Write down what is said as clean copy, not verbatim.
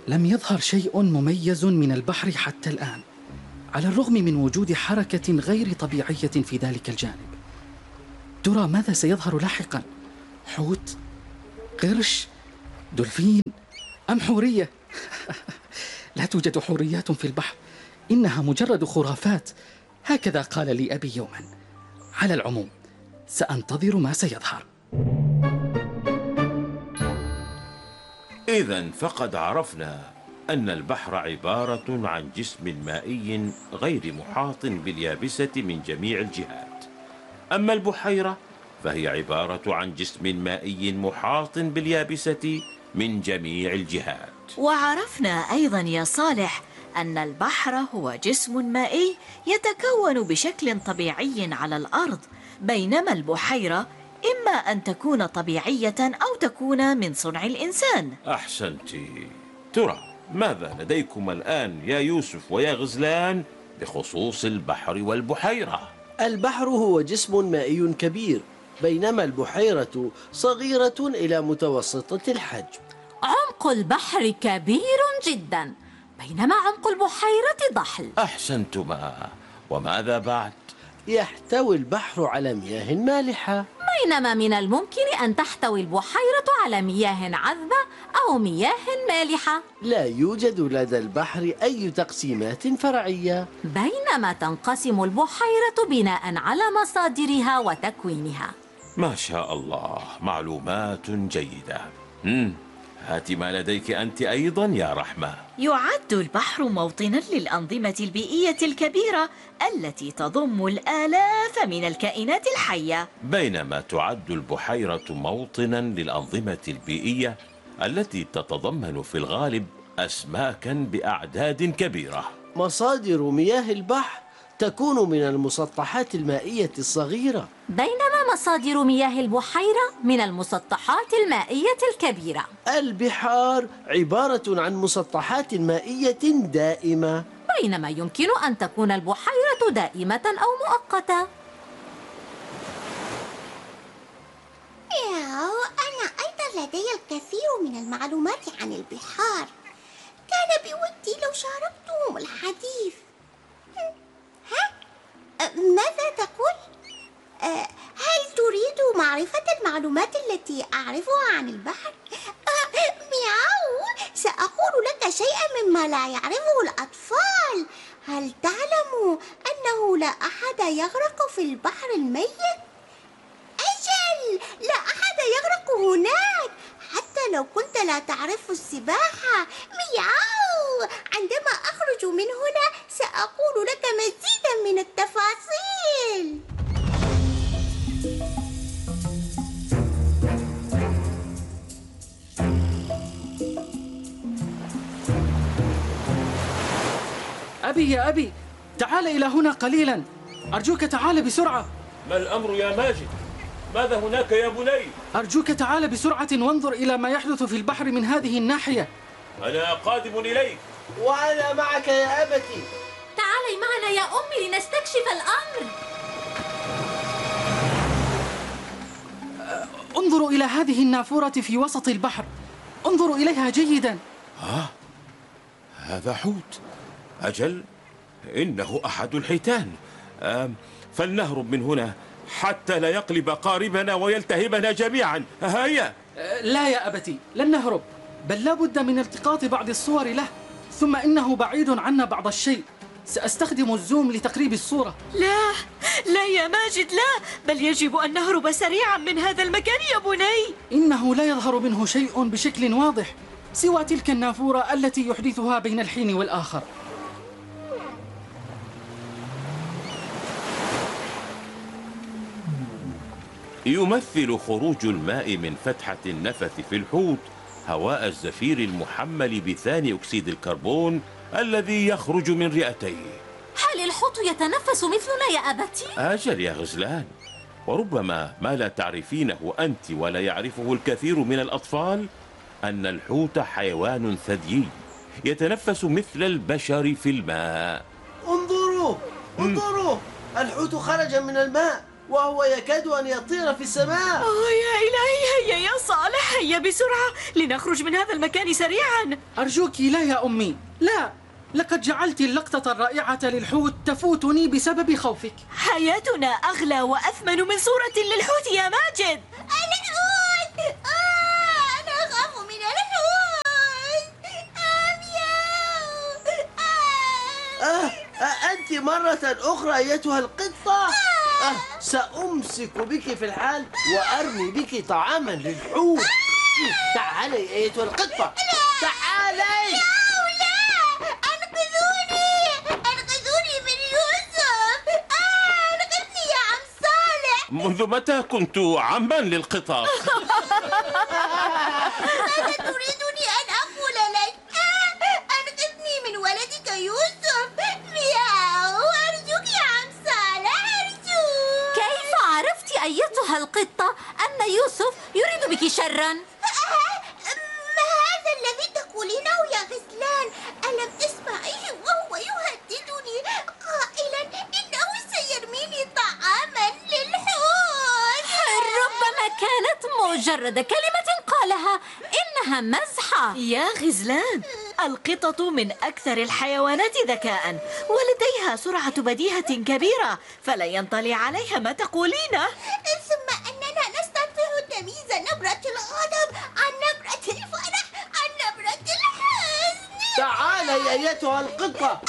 لم يظهر شيء مميز من البحر حتى الآن، على الرغم من وجود حركة غير طبيعية في ذلك الجانب. ترى ماذا سيظهر لاحقا؟ حوت؟ قرش؟ دولفين؟ أم حورية؟ لا توجد حوريات في البحر، إنها مجرد خرافات، هكذا قال لي أبي يوما. على العموم سأنتظر ما سيظهر. إذن فقد عرفنا أن البحر عبارة عن جسم مائي غير محاط باليابسة من جميع الجهات، أما البحيرة فهي عبارة عن جسم مائي محاط باليابسة من جميع الجهات. وعرفنا أيضا يا صالح أن البحر هو جسم مائي يتكون بشكل طبيعي على الأرض، بينما البحيرة إما أن تكون طبيعية أو تكون من صنع الإنسان. أحسنت. ترى ماذا لديكم الآن يا يوسف ويا غزلان بخصوص البحر والبحيرة؟ البحر هو جسم مائي كبير، بينما البحيرة صغيرة إلى متوسطة الحجم. عمق البحر كبير جدا، بينما عمق البحيرة ضحل. أحسنتما. وماذا بعد؟ يحتوي البحر على مياه مالحة، بينما من الممكن أن تحتوي البحيرة على مياه عذبة أو مياه مالحة. لا يوجد لدى البحر أي تقسيمات فرعية، بينما تنقسم البحيرة بناء على مصادرها وتكوينها. ما شاء الله، معلومات جيدة. هات ما لديك أنت أيضا يا رحمة. يعد البحر موطنا للأنظمة البيئية الكبيرة التي تضم الآلاف من الكائنات الحية، بينما تعد البحيرة موطنا للأنظمة البيئية التي تتضمن في الغالب أسماكا بأعداد كبيرة. مصادر مياه البحر تكون من المسطحات المائية الصغيرة، بينما مصادر مياه البحيرة من المسطحات المائية الكبيرة. البحار عبارة عن مسطحات مائية دائمة، بينما يمكن أن تكون البحيرة دائمة أو مؤقتة. أنا أيضا لدي الكثير من المعلومات عن البحار، كان بودي لو شاركتهم الحديث. ماذا تقول؟ هل تريد معرفة المعلومات التي أعرفها عن البحر؟ مياو، سأقول لك شيئا مما لا يعرفه الأطفال. هل تعلم أنه لا أحد يغرق في البحر الميت؟ أجل، لا أحد يغرق هناك حتى لو كنت لا تعرف السباحة. مياو، عندما أخرج من هنا سأقول لك مزيدا من التفاصيل. أبي يا أبي، تعال إلى هنا قليلا، أرجوك تعال بسرعة. ما الأمر يا ماجد؟ ماذا هناك يا بني؟ أرجوك تعال بسرعة وانظر إلى ما يحدث في البحر من هذه الناحية. أنا قادم إليك. وأنا معك يا أبتي. تعالي معنا يا أمي لنستكشف الأمر. انظروا إلى هذه النافورة في وسط البحر، انظروا إليها جيدا. هذا حوت. أجل، إنه أحد الحيتان. فلنهرب من هنا حتى لا يقلب قاربنا ويلتهبنا جميعا. هيا. لا يا أبتي، لن نهرب، بل لا بد من التقاط بعض الصور له، ثم إنه بعيد عنا بعض الشيء. سأستخدم الزوم لتقريب الصورة. لا لا يا ماجد، لا، بل يجب أن نهرب سريعا من هذا المكان يا بني. إنه لا يظهر منه شيء بشكل واضح سوى تلك النافورة التي يحدثها بين الحين والآخر. يمثل خروج الماء من فتحة النفث في الحوت هواء الزفير المحمل بثاني أكسيد الكربون الذي يخرج من رئتيه. هل الحوت يتنفس مثلنا يا أبتي؟ أجل يا غزلان، وربما ما لا تعرفينه أنت ولا يعرفه الكثير من الأطفال أن الحوت حيوان ثديي يتنفس مثل البشر في الماء. انظروا، الحوت خرج من الماء. وهو يكاد أن يطير في السماء. يا إلهي، هيا يا صالح، هيا بسرعة لنخرج من هذا المكان سريعا. أرجوك لا يا أمي، لا. لقد جعلت اللقطة الرائعة للحوت تفوتني بسبب خوفك. حياتنا أغلى وأثمن من صورة للحوت يا ماجد. الحوت! أنا أخاف من الحوت. مياو. أنت مرة أخرى أيتها القطة. سأمسك بك في الحال وأرمي بك طعاما للحوت. تعالي أيتها القطة، تعالي. أنقذوني من يوسف. أنقذني يا عم صالح. منذ متى كنت عما للقطط؟ ماذا تريدني أن أقول لك؟ أنقذني من ولدك يوسف. مياو، أرجوك يا عم صالح، أرجوك. كيف عرفت أيتها القطة أن يوسف يريد بك شرا؟ ما هذا الذي تقولينه يا غزلان؟ ألم تسمعيه وهو يهددني قائلا إنه سيرميني طعاما للحوت؟ ربما كانت مجرد كلمة قالها، إنها مزحة. يا غزلان، القطط من أكثر الحيوانات ذكاء، ولديها سرعة بديهة كبيرة، فلا ينطلي عليها ما تقولينه. ثم أننا نستطيع تمييز نبرة الغضب عن نبرة الفرح عن نبرة الحزن. تعالي أيتها القطة،